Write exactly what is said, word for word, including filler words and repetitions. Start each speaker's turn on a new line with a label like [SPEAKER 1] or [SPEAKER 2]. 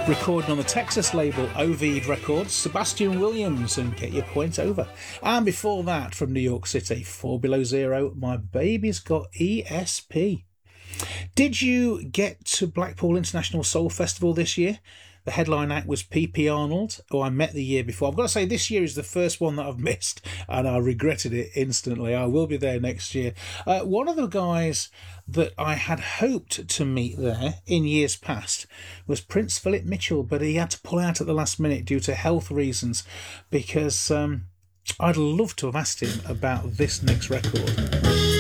[SPEAKER 1] Recording on the Texas label Ovid Records, Sebastian Williams and Get Your Point Over. And before that, from New York City, Four Below Zero, My Baby's Got E S P. Did you get to Blackpool International Soul Festival this year? The headline act was P P Arnold, who I met the year before. I've got to say, this year is the first one that I've missed, and I regretted it instantly. I will be there next year. Uh, one of the guys that I had hoped to meet there in years past was Prince Philip Mitchell, but he had to pull out at the last minute due to health reasons, because um, I'd love to have asked him about this next record.